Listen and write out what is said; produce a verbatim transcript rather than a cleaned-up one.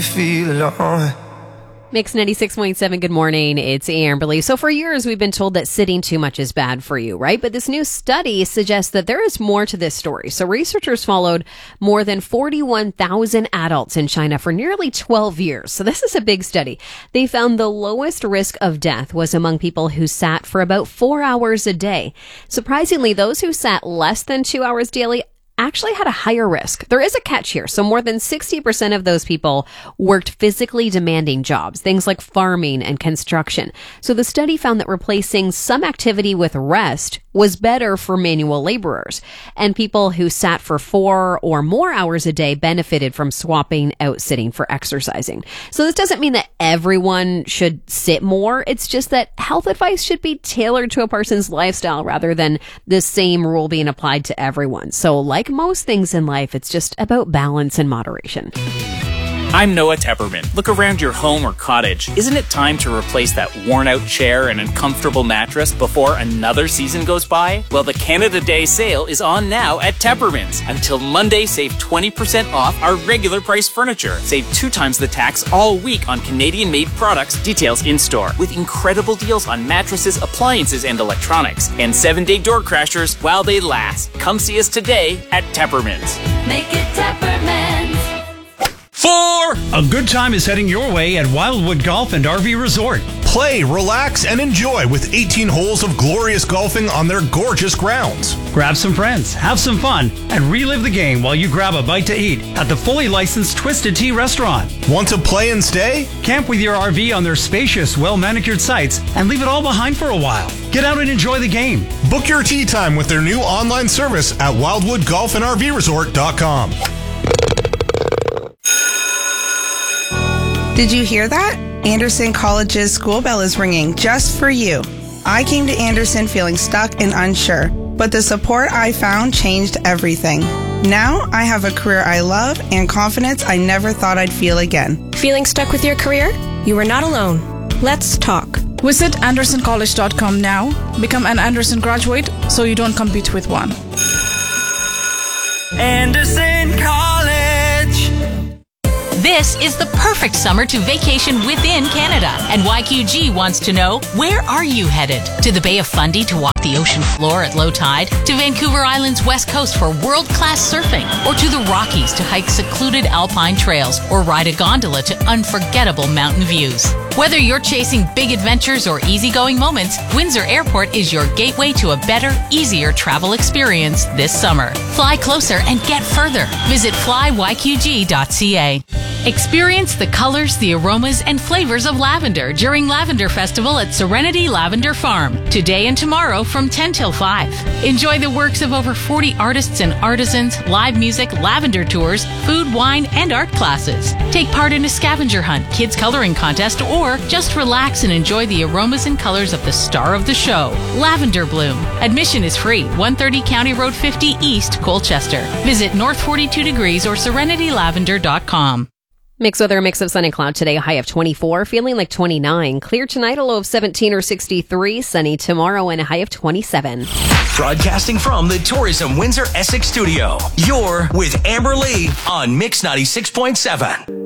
Feel alone. Mix ninety-six point seven, good morning. It's Amberly. So for years, we've been told that sitting too much is bad for you, right? But this new study suggests that there is more to this story. So researchers followed more than forty-one thousand adults in China for nearly twelve years. So this is a big study. They found the lowest risk of death was among people who sat for about four hours a day. Surprisingly, those who sat less than two hours daily actually had a higher risk. There is a catch here. So more than sixty percent of those people worked physically demanding jobs, things like farming and construction. So the study found that replacing some activity with rest was better for manual laborers. And people who sat for four or more hours a day benefited from swapping out sitting for exercising. So this doesn't mean that everyone should sit more. It's just that health advice should be tailored to a person's lifestyle rather than the same rule being applied to everyone. So like most things in life, it's just about balance and moderation. I'm Noah Tepperman. Look around your home or cottage. Isn't it time to replace that worn-out chair and uncomfortable mattress before another season goes by? Well, the Canada Day sale is on now at Tepperman's. Until Monday, save twenty percent off our regular price furniture. Save two times the tax all week on Canadian-made products. Details in-store. With incredible deals on mattresses, appliances, and electronics. And seven-day door crashers while they last. Come see us today at Tepperman's. Make it Tepperman's. Four! A good time is heading your way at Wildwood Golf and R V Resort. Play, relax, and enjoy with eighteen holes of glorious golfing on their gorgeous grounds. Grab some friends, have some fun, and relive the game while you grab a bite to eat at the fully licensed Twisted Tea restaurant. Want to play and stay? Camp with your R V on their spacious, well-manicured sites and leave it all behind for a while. Get out and enjoy the game. Book your tee time with their new online service at wildwood golf and r v resort dot com. Did you hear that? Anderson College's school bell is ringing just for you. I came to Anderson feeling stuck and unsure, but the support I found changed everything. Now I have a career I love and confidence I never thought I'd feel again. Feeling stuck with your career? You are not alone. Let's talk. Visit anderson college dot com now. Become an Anderson graduate so you don't compete with one. Anderson College. This is the perfect summer to vacation within Canada. And Y Q G wants to know, where are you headed? To the Bay of Fundy to walk the ocean floor at low tide? To Vancouver Island's west coast for world-class surfing? Or to the Rockies to hike secluded alpine trails or ride a gondola to unforgettable mountain views? Whether you're chasing big adventures or easygoing moments, Windsor Airport is your gateway to a better, easier travel experience this summer. Fly closer and get further. Visit fly y q g dot c a. Experience the colors, the aromas, and flavors of lavender during Lavender Festival at Serenity Lavender Farm, today and tomorrow from ten till five. Enjoy the works of over forty artists and artisans, live music, lavender tours, food, wine, and art classes. Take part in a scavenger hunt, kids coloring contest, or just relax and enjoy the aromas and colors of the star of the show, Lavender Bloom. Admission is free, one thirty County Road fifty East, Colchester. Visit North forty-two Degrees or serenity lavender dot com. Mix weather, a mix of sun and cloud today, a high of twenty-four, feeling like twenty-nine. Clear tonight, a low of seventeen or sixty-three. Sunny tomorrow and a high of twenty-seven. Broadcasting from the Tourism Windsor Essex studio, you're with Amber Lee on Mix ninety-six point seven.